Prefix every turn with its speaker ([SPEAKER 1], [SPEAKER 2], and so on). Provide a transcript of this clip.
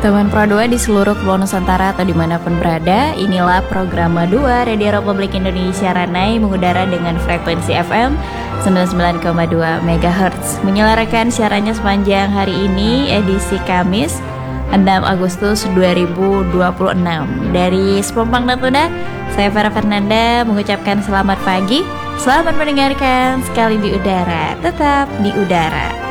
[SPEAKER 1] Teman Pro 2 di seluruh Kepulauan Nusantara atau dimanapun berada, inilah program Madua Radio Republik Indonesia Ranai mengudara dengan frekuensi FM 99,2 MHz. Menyelarakan siarannya sepanjang hari ini, edisi Kamis 6 Agustus 2026. Dari Sepompang Natuna, saya Farah Fernanda mengucapkan selamat pagi, selamat mendengarkan sekali di udara, tetap di udara.